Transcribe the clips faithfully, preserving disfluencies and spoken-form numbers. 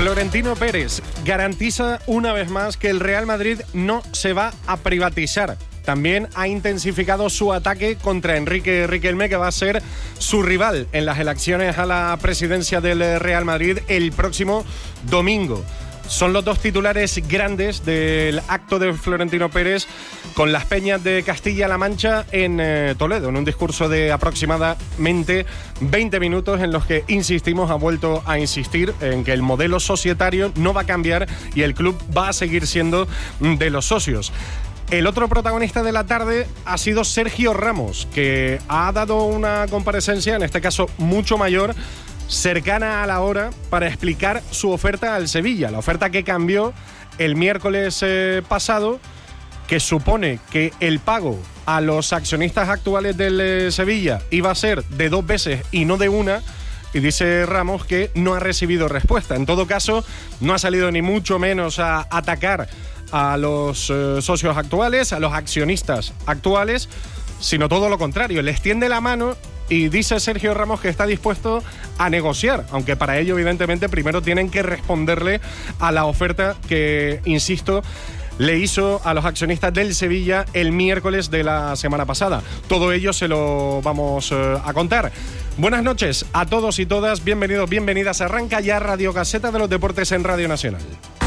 Florentino Pérez garantiza una vez más que el Real Madrid no se va a privatizar. También ha intensificado su ataque contra Enrique Riquelme, que va a ser su rival en las elecciones a la presidencia del Real Madrid el próximo domingo. Son los dos titulares grandes del acto de Florentino Pérez con las Peñas de Castilla-La Mancha en eh, Toledo, en un discurso de aproximadamente veinte minutos en los que, insistimos, ha vuelto a insistir en que el modelo societario no va a cambiar y el club va a seguir siendo de los socios. El otro protagonista de la tarde ha sido Sergio Ramos, que ha dado una comparecencia, en este caso mucho mayor, cercana a la hora, para explicar su oferta al Sevilla, la oferta que cambió el miércoles eh, pasado, que supone que el pago a los accionistas actuales del eh, Sevilla iba a ser de dos veces y no de una, y dice Ramos que no ha recibido respuesta. En todo caso, no ha salido ni mucho menos a atacar a los eh, socios actuales, a los accionistas actuales, sino todo lo contrario, les tiende la mano. Y dice Sergio Ramos que está dispuesto a negociar, aunque para ello, evidentemente, primero tienen que responderle a la oferta que, insisto, le hizo a los accionistas del Sevilla el miércoles de la semana pasada. Todo ello se lo vamos eh, a contar. Buenas noches a todos y todas, bienvenidos, bienvenidas. Arranca ya Radio Gaceta de los Deportes en Radio Nacional.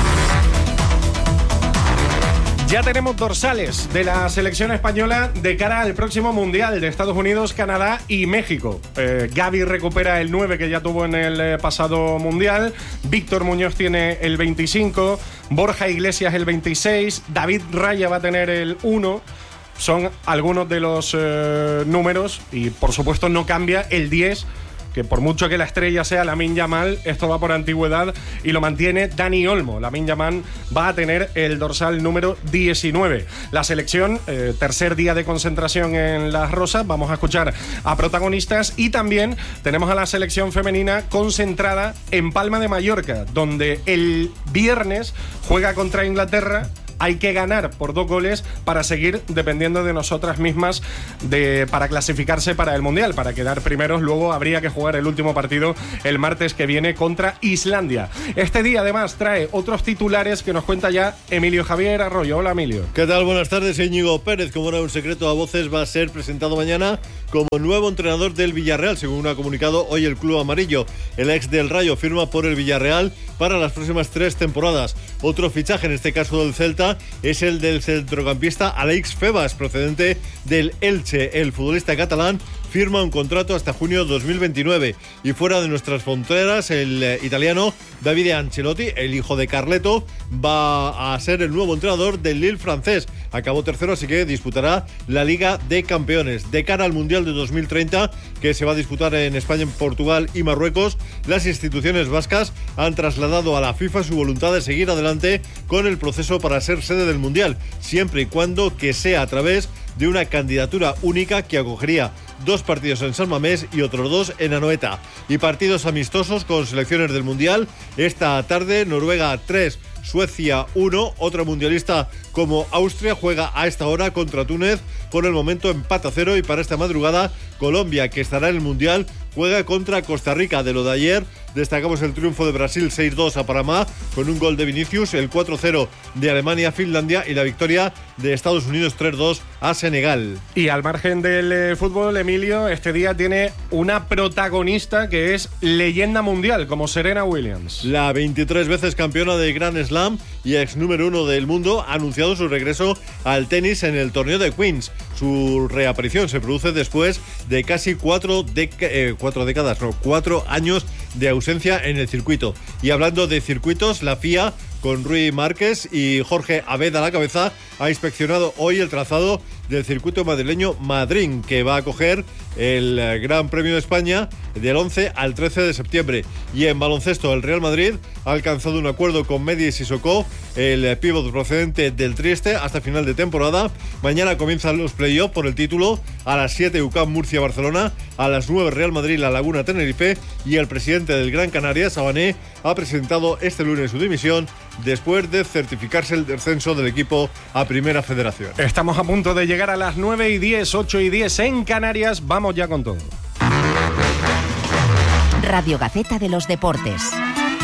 Ya tenemos dorsales de la selección española de cara al próximo Mundial de Estados Unidos, Canadá y México. Eh, Gavi recupera el nueve que ya tuvo en el eh, pasado Mundial. Víctor Muñoz tiene el veinticinco. Borja Iglesias el veintiséis. David Raya va a tener el uno. Son algunos de los eh, números y, por supuesto, no cambia el diez, que por mucho que la estrella sea Lamine Yamal, esto va por antigüedad y lo mantiene Dani Olmo. Lamine Yamal va a tener el dorsal número diecinueve. La selección, eh, tercer día de concentración en Las Rosas, vamos a escuchar a protagonistas y también tenemos a la selección femenina concentrada en Palma de Mallorca, donde el viernes juega contra Inglaterra. Hay que ganar por dos goles para seguir dependiendo de nosotras mismas de, para clasificarse para el Mundial, para quedar primeros. Luego habría que jugar el último partido el martes que viene contra Islandia. Este día además trae otros titulares que nos cuenta ya Emilio Javier Arroyo. Hola, Emilio. ¿Qué tal? Buenas tardes. Íñigo Pérez, como era un secreto a voces, va a ser presentado mañana como nuevo entrenador del Villarreal, según ha comunicado hoy el club amarillo. El ex del Rayo firma por el Villarreal para las próximas tres temporadas. Otro fichaje, en este caso del Celta, es el del centrocampista Alex Febas, procedente del Elche. El futbolista catalán firma un contrato hasta junio de dos mil veintinueve. Y fuera de nuestras fronteras, el eh, italiano Davide Ancelotti, el hijo de Carleto, va a ser el nuevo entrenador del Lille francés. Acabó tercero, así que disputará la Liga de Campeones. De cara al Mundial de dos mil treinta, que se va a disputar en España, Portugal y Marruecos, las instituciones vascas han trasladado a la FIFA su voluntad de seguir adelante con el proceso para ser sede del Mundial, siempre y cuando que sea a través de una candidatura única que acogería dos partidos en San Mamés y otros dos en Anoeta. Y partidos amistosos con selecciones del Mundial. Esta tarde, Noruega tres, Suecia uno. Otro mundialista como Austria juega a esta hora contra Túnez. Por el momento empate a cero. Y para esta madrugada, Colombia, que estará en el Mundial, juega contra Costa Rica. De lo de ayer destacamos el triunfo de Brasil seis dos a Panamá con un gol de Vinicius, el cuatro cero de Alemania a Finlandia y la victoria de Estados Unidos tres dos a Senegal. Y al margen del eh, fútbol, Emilio, este día tiene una protagonista que es leyenda mundial, como Serena Williams. La veintitrés veces campeona de Grand Slam y ex número uno del mundo ha anunciado su regreso al tenis en el torneo de Queens. Su reaparición se produce después de casi cuatro, deca- eh, cuatro décadas, no, cuatro años de ausencia en el circuito. Y hablando de circuitos, la F I A, con Rui Márquez y Jorge Abed a la cabeza, ha inspeccionado hoy el trazado del circuito madrileño Madrid, que va a acoger el Gran Premio de España del once al trece de septiembre. Y en baloncesto, el Real Madrid ha alcanzado un acuerdo con Medi Sissoko, el pívot procedente del Trieste, hasta final de temporada. Mañana comienzan los play-offs por el título. A las siete, U C A M Murcia-Barcelona. A las nueve, Real Madrid-La Laguna-Tenerife. Y el presidente del Gran Canaria, Sabané, ha presentado este lunes su dimisión después de certificarse el descenso del equipo a Primera Federación. Estamos a punto de llegar a las nueve y diez, ocho y diez en Canarias. Vamos ya con todo. Radio Gaceta de los Deportes.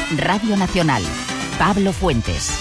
Radio Nacional. Pablo Fuentes.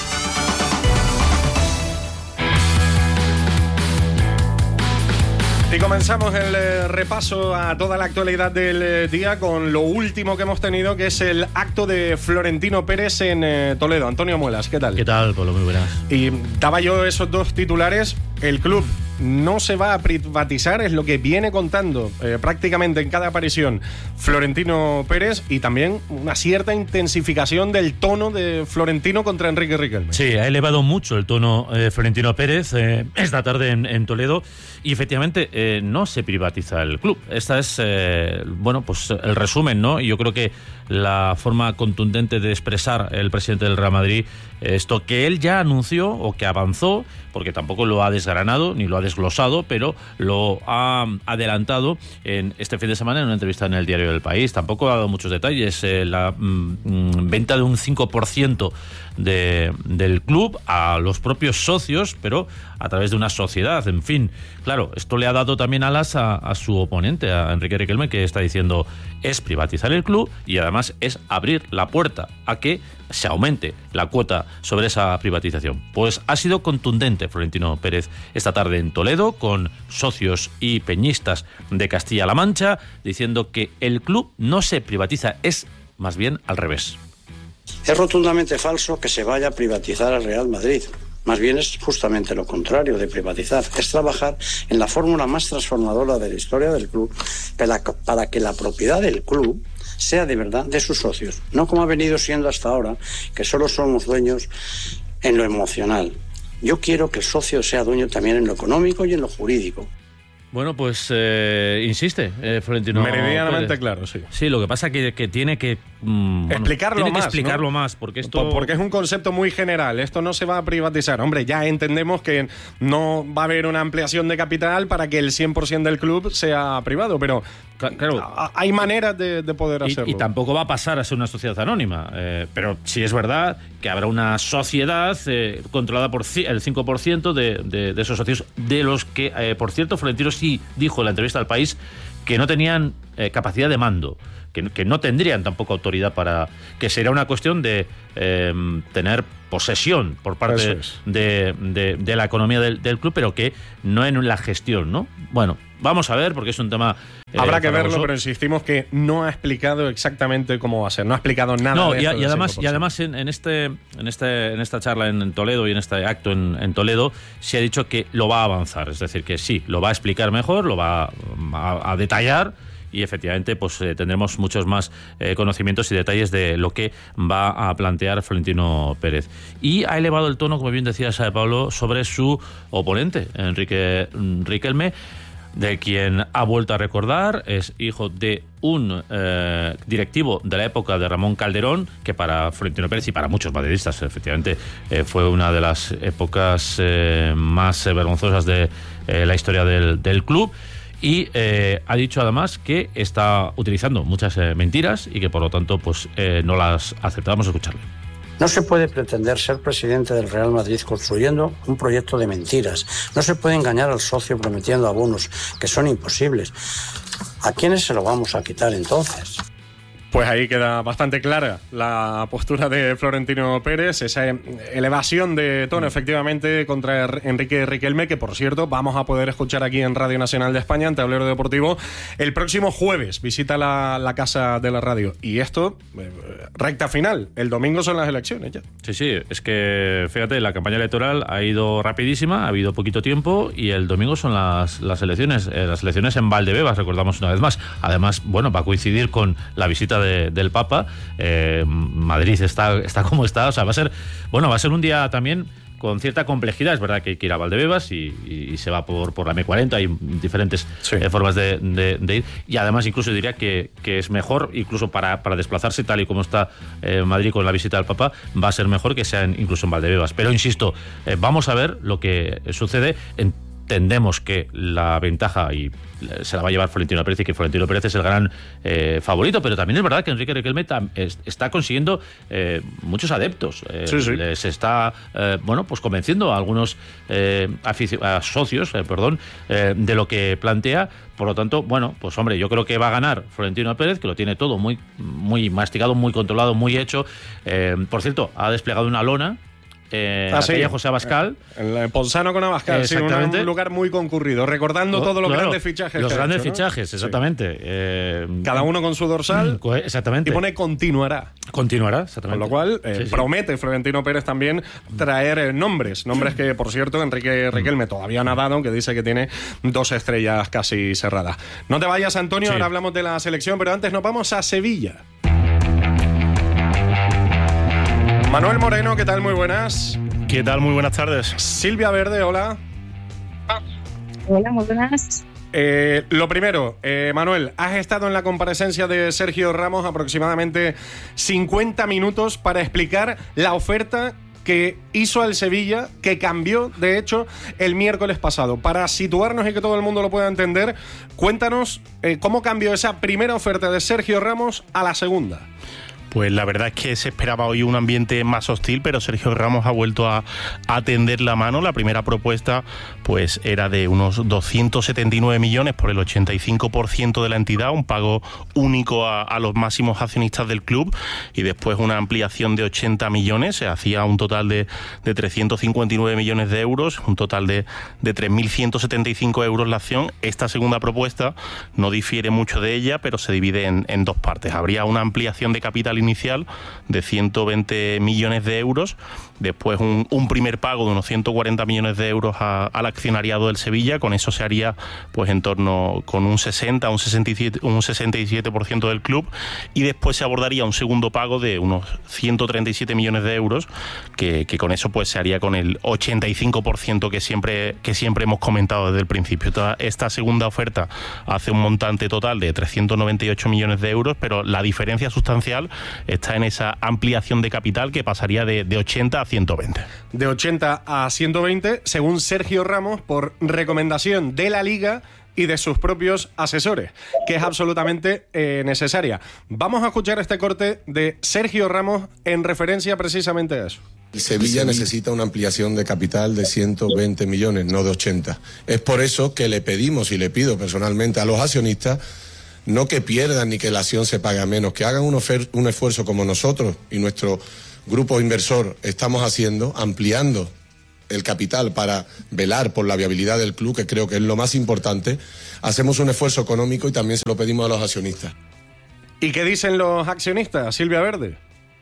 Y comenzamos el eh, repaso a toda la actualidad del eh, día con lo último que hemos tenido, que es el acto de Florentino Pérez en eh, Toledo. Antonio Muelas, ¿qué tal? ¿Qué tal, Pablo? Muy buenas. Y daba yo esos dos titulares. El club no se va a privatizar, es lo que viene contando eh, prácticamente en cada aparición Florentino Pérez, y también una cierta intensificación del tono de Florentino contra Enrique Riquelme. Sí, ha elevado mucho el tono eh, Florentino Pérez eh, esta tarde en, en Toledo, y efectivamente eh, no se privatiza el club. Esta es, eh, bueno, pues el resumen, ¿no? Y yo creo que la forma contundente de expresar el presidente del Real Madrid esto que él ya anunció o que avanzó, porque tampoco lo ha desgranado ni lo ha desglosado, pero lo ha adelantado en este fin de semana en una entrevista en el diario El País. Tampoco ha dado muchos detalles. Eh, la mm, venta de un cinco por ciento de, del club a los propios socios, pero a través de una sociedad, en fin. Claro, esto le ha dado también alas a, a su oponente, a Enrique Riquelme, que está diciendo es privatizar el club y además es abrir la puerta a que se aumente la cuota sobre esa privatización. Pues ha sido contundente Florentino Pérez esta tarde en Toledo con socios y peñistas de Castilla-La Mancha, diciendo que el club no se privatiza, es más bien al revés. Es rotundamente falso que se vaya a privatizar al Real Madrid. Más bien es justamente lo contrario de privatizar. Es trabajar en la fórmula más transformadora de la historia del club para, para que la propiedad del club sea de verdad de sus socios, no como ha venido siendo hasta ahora, que solo somos dueños en lo emocional. Yo quiero que el socio sea dueño también en lo económico y en lo jurídico. Bueno, pues eh, insiste eh, Florentino Meridianamente Pérez. Claro, sí. Sí, lo que pasa es que, que tiene que mm, bueno, explicarlo tiene más, que explicarlo ¿no? más, porque esto porque es un concepto muy general. Esto no se va a privatizar. Hombre, ya entendemos que no va a haber una ampliación de capital para que el cien por ciento del club sea privado, pero claro, hay maneras de, de poder y, hacerlo. Y tampoco va a pasar a ser una sociedad anónima, eh, pero sí es verdad que habrá una sociedad eh, controlada por el cinco por ciento de, de, de esos socios, de los que, eh, por cierto, Florentino sí dijo en la entrevista al País que no tenían eh, capacidad de mando, que, que no tendrían tampoco autoridad para... que será una cuestión de eh, tener posesión por parte es. de, de, de la economía del, del club, pero que no en la gestión, ¿no? Bueno, vamos a ver, porque es un tema... Eh, Habrá que farragoso. verlo, pero insistimos que no ha explicado exactamente cómo va a ser, no ha explicado nada. No, de y, esto y del además, cinco por ciento. y además en, en, este, en, este, en esta charla en Toledo y en este acto en, en Toledo se ha dicho que lo va a avanzar, es decir, que sí, lo va a explicar mejor, lo va a, a detallar, y efectivamente pues eh, tendremos muchos más eh, conocimientos y detalles de lo que va a plantear Florentino Pérez. Y ha elevado el tono, como bien decía Pablo, sobre su oponente, Enrique Riquelme, de quien ha vuelto a recordar, es hijo de un eh, directivo de la época de Ramón Calderón, que para Florentino Pérez y para muchos madridistas efectivamente eh, fue una de las épocas eh, más eh, vergonzosas de eh, la historia del, del club. Y eh, ha dicho además que está utilizando muchas eh, mentiras y que por lo tanto pues eh, no las aceptamos. Escucharle. No se puede pretender ser presidente del Real Madrid construyendo un proyecto de mentiras. No se puede engañar al socio prometiendo abonos que son imposibles. ¿A quiénes se lo vamos a quitar entonces? Pues ahí queda bastante clara la postura de Florentino Pérez, esa elevación de tono efectivamente contra Enrique Riquelme, que por cierto vamos a poder escuchar aquí en Radio Nacional de España, en Tablero Deportivo, el próximo jueves. Visita la, la Casa de la Radio. Y esto, eh, recta final, el domingo son las elecciones ya. Sí, sí, es que fíjate, la campaña electoral ha ido rapidísima, ha habido poquito tiempo y el domingo son las, las elecciones, eh, las elecciones en Valdebebas, recordamos una vez más. Además, bueno, va a coincidir con la visita De, del Papa. eh, Madrid está, está como está, o sea, va a ser, bueno, va a ser un día también con cierta complejidad. Es verdad que hay que ir a Valdebebas y, y, y se va por, por la eme cuarenta, hay diferentes sí. eh, formas de, de, de ir, y además incluso diría que, que es mejor, incluso para, para desplazarse tal y como está eh, Madrid con la visita del Papa, va a ser mejor que sea en, incluso en Valdebebas. Pero insisto, eh, vamos a ver lo que sucede en entendemos que la ventaja y se la va a llevar Florentino Pérez y que Florentino Pérez es el gran eh, favorito, pero también es verdad que Enrique Riquelme está consiguiendo eh, muchos adeptos. Eh, sí, sí. Se está, eh, bueno, pues convenciendo a algunos eh, a socios, eh, perdón, eh, de lo que plantea. Por lo tanto, bueno, pues hombre, yo creo que va a ganar Florentino Pérez, que lo tiene todo muy, muy masticado, muy controlado, muy hecho. Eh, por cierto, ha desplegado una lona. Eh, ah, sí. José Abascal. El Ponzano con Abascal, sí, un, un lugar muy concurrido, recordando oh, todos los claro, grandes fichajes. Los que grandes ha hecho, fichajes, ¿no? exactamente. Sí. Eh, Cada uno con su dorsal. Exactamente. Y pone continuará. Continuará, exactamente. Con lo cual, eh, sí, promete sí. Florentino Pérez también traer eh, nombres. Nombres que, por cierto, Enrique Riquelme todavía no ha dado, aunque dice que tiene dos estrellas casi cerradas. No te vayas, Antonio, sí. ahora hablamos de la selección, pero antes nos vamos a Sevilla. Manuel Moreno, ¿qué tal? Muy buenas. ¿Qué tal? Muy buenas tardes. Silvia Verde, hola. Hola, muy buenas. Eh, lo primero, eh, Manuel, has estado en la comparecencia de Sergio Ramos aproximadamente cincuenta minutos para explicar la oferta que hizo al Sevilla, que cambió, de hecho, el miércoles pasado. Para situarnos y que todo el mundo lo pueda entender, cuéntanos eh, cómo cambió esa primera oferta de Sergio Ramos a la segunda. Pues la verdad es que se esperaba hoy un ambiente más hostil, pero Sergio Ramos ha vuelto a, a tender la mano. La primera propuesta pues era de unos doscientos setenta y nueve millones por el ochenta y cinco por ciento de la entidad, un pago único a, a los máximos accionistas del club, y después una ampliación de ochenta millones, se hacía un total de, de trescientos cincuenta y nueve millones de euros, un total de, de tres mil ciento setenta y cinco euros la acción. Esta segunda propuesta no difiere mucho de ella, pero se divide en, en dos partes. Habría una ampliación de capital inicial de ciento veinte millones de euros, después un, un primer pago de unos ciento cuarenta millones de euros a, al accionariado del Sevilla. Con eso se haría pues en torno con un sesenta, un sesenta y siete, un sesenta y siete por ciento del club, y después se abordaría un segundo pago de unos ciento treinta y siete millones de euros, que, que con eso pues se haría con el ochenta y cinco por ciento que siempre, que siempre hemos comentado desde el principio. Esta, esta segunda oferta hace un montante total de trescientos noventa y ocho millones de euros, pero la diferencia sustancial está en esa ampliación de capital que pasaría de, de ochenta a ciento veinte. De ochenta a ciento veinte, según Sergio Ramos, por recomendación de la Liga y de sus propios asesores, que es absolutamente eh, necesaria. Vamos a escuchar este corte de Sergio Ramos en referencia precisamente a eso. El Sevilla necesita una ampliación de capital de ciento veinte millones, no de ochenta. Es por eso que le pedimos y le pido personalmente a los accionistas no que pierdan ni que la acción se pague a menos, que hagan un, ofer- un esfuerzo como nosotros y nuestro grupo inversor estamos haciendo, ampliando el capital para velar por la viabilidad del club, que creo que es lo más importante. Hacemos un esfuerzo económico y también se lo pedimos a los accionistas. ¿Y qué dicen los accionistas, Silvia Verde?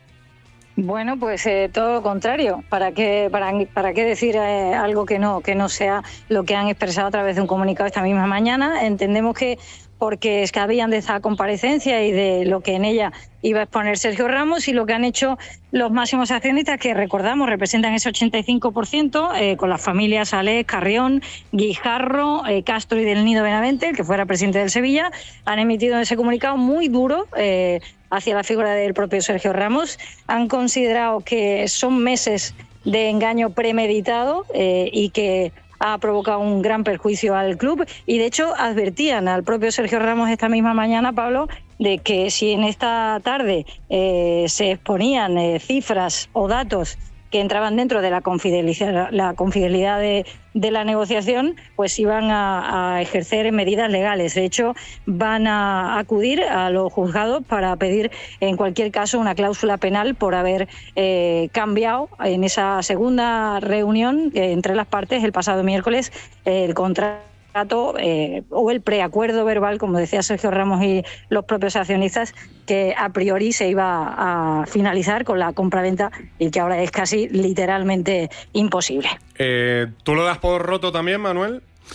Bueno, pues eh, todo lo contrario. ¿Para qué, para, para qué decir eh, algo que no, que no sea lo que han expresado a través de un comunicado esta misma mañana? Entendemos que porque escabían de esa comparecencia y de lo que en ella iba a exponer Sergio Ramos, y lo que han hecho los máximos accionistas, que recordamos representan ese ochenta y cinco por ciento, eh, con las familias Alés, Carrión, Guijarro, eh, Castro y del Nido Benavente, el que fuera presidente del Sevilla, han emitido ese comunicado muy duro eh, hacia la figura del propio Sergio Ramos. Han considerado que son meses de engaño premeditado eh, y que ha provocado un gran perjuicio al club, y de hecho advertían al propio Sergio Ramos esta misma mañana, Pablo, de que si en esta tarde eh, se exponían eh, cifras o datos que entraban dentro de la confidencialidad, la confidencialidad de, de la negociación, pues iban a, a ejercer medidas legales. De hecho, van a acudir a los juzgados para pedir, en cualquier caso, una cláusula penal por haber eh, cambiado en esa segunda reunión eh, entre las partes el pasado miércoles eh, el contrato Eh, o el preacuerdo verbal, como decía Sergio Ramos y los propios accionistas, que a priori se iba a finalizar con la compraventa y que ahora es casi literalmente imposible. Eh, ¿Tú lo das por roto también, Manuel?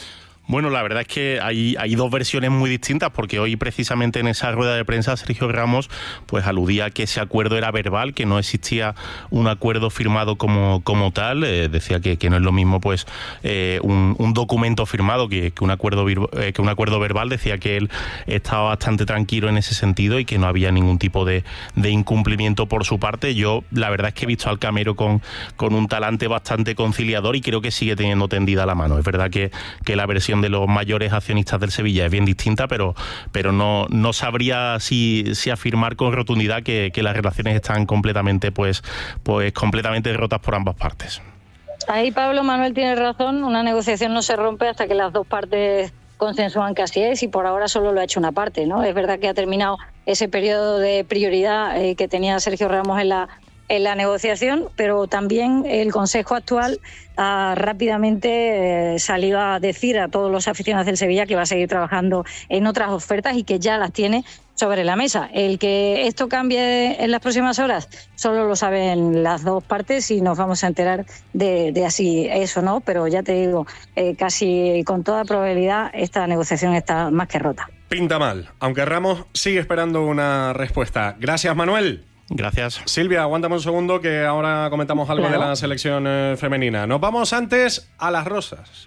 Bueno, la verdad es que hay, hay dos versiones muy distintas, porque hoy precisamente en esa rueda de prensa Sergio Ramos pues aludía que ese acuerdo era verbal, que no existía un acuerdo firmado como, como tal. Eh, decía que, que no es lo mismo pues eh, un, un documento firmado que, que, un acuerdo, eh, que un acuerdo verbal. Decía que él estaba bastante tranquilo en ese sentido y que no había ningún tipo de, de incumplimiento por su parte. Yo la verdad es que he visto al Camero con, con un talante bastante conciliador y creo que sigue teniendo tendida la mano. Es verdad que, que la versión de los mayores accionistas del Sevilla es bien distinta, pero, pero no, no sabría si, si afirmar con rotundidad que, que las relaciones están completamente pues, pues completamente rotas por ambas partes. Ahí Pablo Manuel tiene razón, una negociación no se rompe hasta que las dos partes consensúan que así es, y por ahora solo lo ha hecho una parte, ¿no? Es verdad que ha terminado ese periodo de prioridad eh, que tenía Sergio Ramos en la en la negociación, pero también el Consejo actual ha rápidamente eh, salido a decir a todos los aficionados del Sevilla que va a seguir trabajando en otras ofertas y que ya las tiene sobre la mesa. El que esto cambie en las próximas horas solo lo saben las dos partes y nos vamos a enterar de, de así eso, ¿no? Pero ya te digo, eh, casi con toda probabilidad esta negociación está más que rota. Pinta mal, aunque Ramos sigue esperando una respuesta. Gracias, Manuel. Gracias. Silvia, aguántame un segundo que ahora comentamos algo claro. de la selección eh, femenina. Nos vamos antes a las rosas.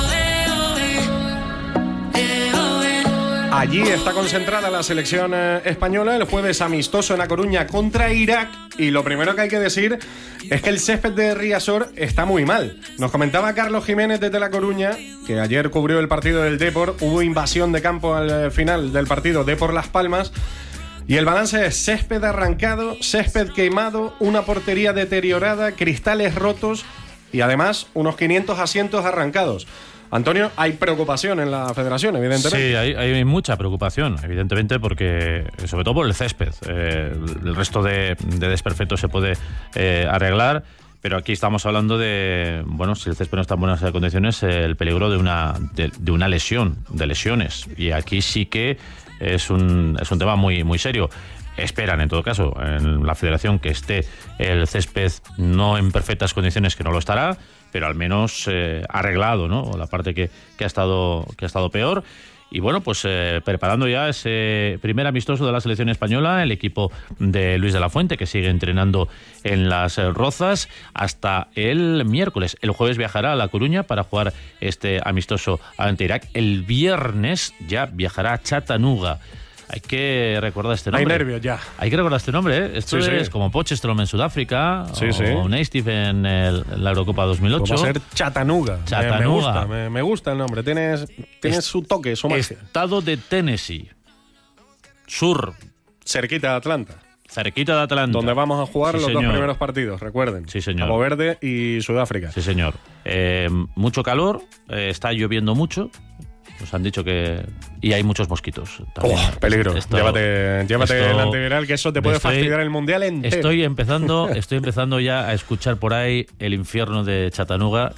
Allí está concentrada la selección eh, española el jueves amistoso en A Coruña contra Irak, y lo primero que hay que decir es que el césped de Riazor está muy mal. Nos comentaba Carlos Jiménez desde La Coruña, que ayer cubrió el partido del Depor, hubo invasión de campo al final del partido Depor Las Palmas, y el balance es césped arrancado, césped quemado, una portería deteriorada, cristales rotos y además unos quinientos asientos arrancados. Antonio, hay preocupación en la federación, evidentemente. Sí, hay, hay mucha preocupación, evidentemente, porque sobre todo por el césped. Eh, el resto de, de desperfectos se puede eh, arreglar, pero aquí estamos hablando de, bueno, si el césped no está en buenas condiciones, eh, el peligro de una, de, de una lesión, de lesiones. Y aquí sí que es un, es un tema muy, muy serio. Esperan, en todo caso, en la federación que esté el césped no en perfectas condiciones, que no lo estará, pero al menos eh, arreglado, ¿no? La parte que, que ha estado que ha estado peor. Y bueno, pues eh, preparando ya ese primer amistoso de la selección española, el equipo de Luis de la Fuente, que sigue entrenando en Las Rozas hasta el miércoles. El jueves viajará a La Coruña para jugar este amistoso ante Irak. El viernes ya viajará a Chattanooga. Hay que recordar este nombre. Hay nervios ya. Hay que recordar este nombre, ¿eh? Esto sí, es sí. como Potchefstroom en Sudáfrica, sí, o sí. Naismith en el, la Eurocopa dos mil ocho. Va a ser Chattanooga. Chattanooga. Me, me gusta, me, me gusta el nombre. Tienes, tienes es, su toque, su magia. Estado de Tennessee. Sur. Cerquita de Atlanta. Cerquita de Atlanta. Donde vamos a jugar sí, los señor. dos primeros partidos, recuerden. Sí, señor. Cabo Verde y Sudáfrica. Sí, señor. Eh, mucho calor, eh, está lloviendo mucho. Nos han dicho que... Y hay muchos mosquitos. Oh, peligro. Esto, llévate llévate esto, el antiviral, que eso te puede estoy, fastidiar el mundial entero. Estoy empezando, estoy empezando ya a escuchar por ahí el infierno de Chattanooga.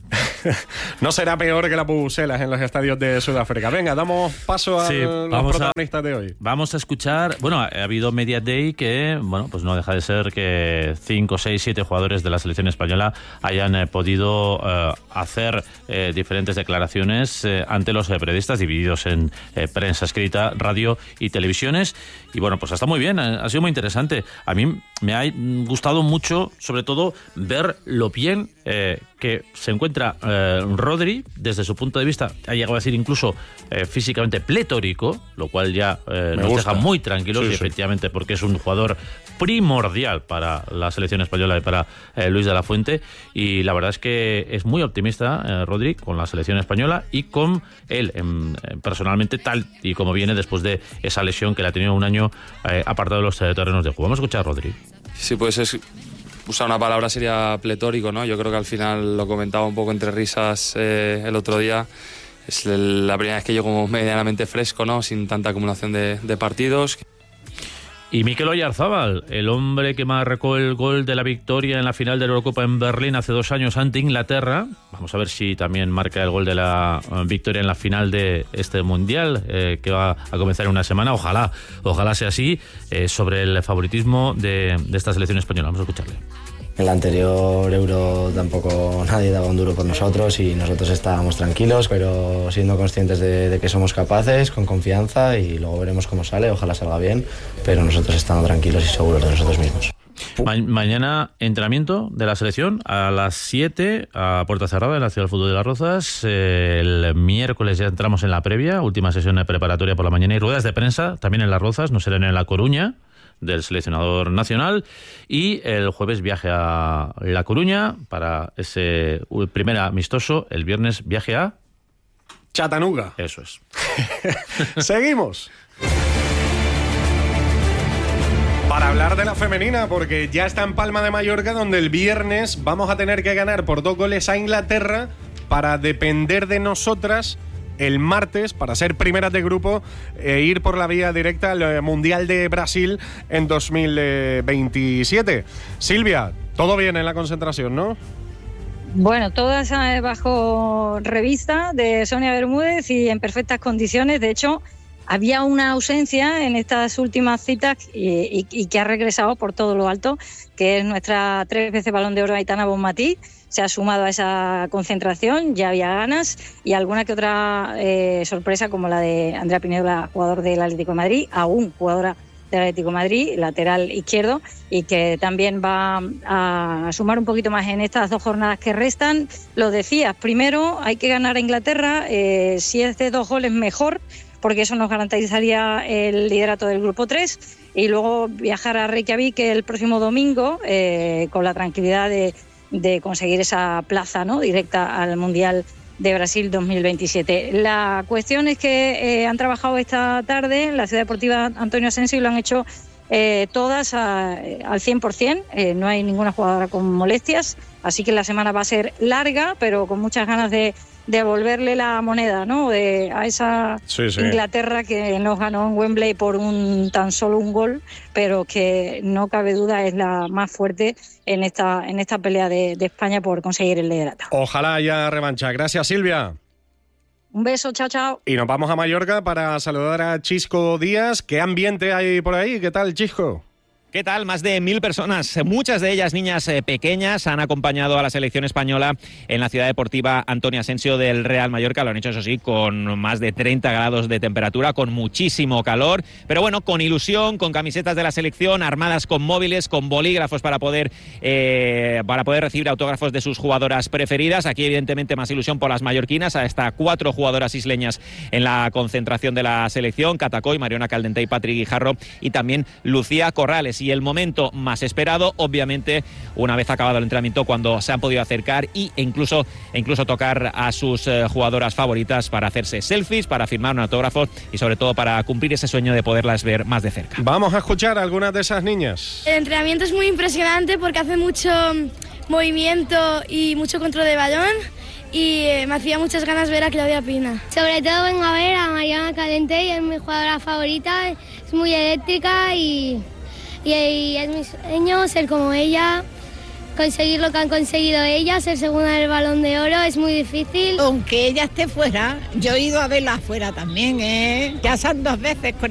No será peor que la bubuselas en los estadios de Sudáfrica. Venga, damos paso a sí, los protagonistas a, de hoy. Vamos a escuchar... Bueno, ha habido Media Day que, bueno, pues no deja de ser que cinco, seis, siete jugadores de la selección española hayan eh, podido eh, hacer eh, diferentes declaraciones eh, ante los eh, periodistas, divididos en eh, prensa escrita, radio y televisiones. Y bueno, pues está muy bien, ha sido muy interesante. A mí me ha gustado mucho, sobre todo, ver lo bien eh, que se encuentra eh, Rodri, desde su punto de vista, ha llegado a decir incluso eh, físicamente pletórico, lo cual ya eh, nos gusta. deja muy tranquilos, sí, y efectivamente, sí. porque es un jugador primordial para la selección española y para eh, Luis de la Fuente, y la verdad es que es muy optimista eh, Rodri con la selección española y con él en, en, personalmente, tal y como viene después de esa lesión que le ha tenido un año eh, apartado de los eh, terrenos de juego. Vamos a escuchar a Rodri. Sí, pues es... usar una palabra sería pletórico, ¿no? Yo creo que al final lo comentaba un poco entre risas eh, el otro día. Es la primera vez que llego como medianamente fresco, ¿no? Sin tanta acumulación de, de partidos. Y Mikel Oyarzábal, el hombre que marcó el gol de la victoria en la final de la Eurocopa en Berlín hace dos años ante Inglaterra. Vamos a ver si también marca el gol de la victoria en la final de este Mundial, eh, que va a comenzar en una semana. Ojalá, ojalá sea así, eh, sobre el favoritismo de, de esta selección española. Vamos a escucharle. En la anterior Euro tampoco nadie daba un duro por nosotros y nosotros estábamos tranquilos, pero siendo conscientes de, de que somos capaces, con confianza, y luego veremos cómo sale, ojalá salga bien, pero nosotros estamos tranquilos y seguros de nosotros mismos. Ma- mañana entrenamiento de la selección a las siete a puerta cerrada en la Ciudad del Fútbol de Las Rozas. Eh, el miércoles ya entramos en la previa, última sesión de preparatoria por la mañana y ruedas de prensa también en Las Rozas, no serán en La Coruña, del seleccionador nacional, y el jueves viaje a La Coruña para ese primer amistoso, el viernes viaje a Chattanooga. Eso es. Seguimos. Para hablar de la femenina, porque ya está en Palma de Mallorca, donde el viernes vamos a tener que ganar por dos goles a Inglaterra para depender de nosotras el martes, para ser primeras de grupo e ir por la vía directa al Mundial de Brasil en dos mil veintisiete. Silvia, todo bien en la concentración, ¿no? Bueno, todas bajo revista de Sonia Bermúdez y en perfectas condiciones. De hecho, había una ausencia en estas últimas citas y, y, y que ha regresado por todo lo alto, que es nuestra tres veces Balón de Oro Aitana Bonmatí. Se ha sumado a esa concentración, ya había ganas, y alguna que otra eh, sorpresa, como la de Andrea Pinedo, jugador del Atlético de Madrid, aún jugadora del Atlético de Madrid, lateral izquierdo, y que también va a sumar un poquito más en estas dos jornadas que restan. Lo decías, primero hay que ganar a Inglaterra, eh, si es de dos goles mejor, porque eso nos garantizaría el liderato del grupo tres, y luego viajar a Reykjavik el próximo domingo eh, con la tranquilidad de, de conseguir esa plaza, ¿no?, directa al Mundial de Brasil dos mil veintisiete. La cuestión es que eh, han trabajado esta tarde en la Ciudad Deportiva Antonio Asensio y lo han hecho eh, todas a, al cien por ciento, eh, no hay ninguna jugadora con molestias, así que la semana va a ser larga, pero con muchas ganas de devolverle la moneda, ¿no?, de, a esa sí, sí. Inglaterra que nos ganó en Wembley por un tan solo un gol, pero que no cabe duda es la más fuerte en esta en esta pelea de, de España por conseguir el liderato. Ojalá haya revancha. Gracias, Silvia. Un beso, chao, chao. Y nos vamos a Mallorca para saludar a Chisco Díaz. ¿Qué ambiente hay por ahí? ¿Qué tal, Chisco? ¿Qué tal? Más de mil personas, muchas de ellas niñas eh, pequeñas, han acompañado a la selección española en la Ciudad Deportiva Antonio Asensio del Real Mallorca. Lo han hecho, eso sí, con más de treinta grados de temperatura, con muchísimo calor, pero bueno, con ilusión, con camisetas de la selección, armadas con móviles, con bolígrafos para poder, eh, para poder recibir autógrafos de sus jugadoras preferidas. Aquí, evidentemente, más ilusión por las mallorquinas, hasta cuatro jugadoras isleñas en la concentración de la selección: Catacoy, Mariona Caldentey, Patri Guijarro y también Lucía Corrales. Y el momento más esperado, obviamente, una vez acabado el entrenamiento, cuando se han podido acercar e incluso, e incluso tocar a sus eh, jugadoras favoritas para hacerse selfies, para firmar un autógrafo y sobre todo para cumplir ese sueño de poderlas ver más de cerca. Vamos a escuchar a algunas de esas niñas. El entrenamiento es muy impresionante porque hace mucho movimiento y mucho control de balón, y eh, me hacía muchas ganas ver a Claudia Pina. Sobre todo vengo a ver a Mariana Caldentey, es mi jugadora favorita, es muy eléctrica y... Y es mi sueño ser como ella, conseguir lo que han conseguido ellas, ser segunda del Balón de Oro, es muy difícil. Aunque ella esté fuera, yo he ido a verla afuera también, ¿eh? Ya son dos veces con